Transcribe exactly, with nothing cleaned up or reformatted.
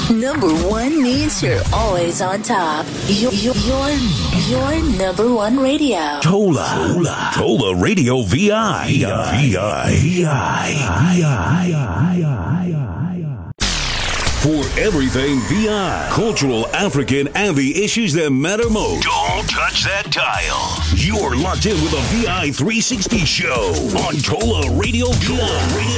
Number one means you're always on top. You're, you're, you're number one radio. Tola. Tola. Tola Radio V I. V I. V I. V I. For everything V I, cultural, African, and the issues that matter most. Don't touch that dial. You're locked in with a V I three sixty show on Tola Radio V I.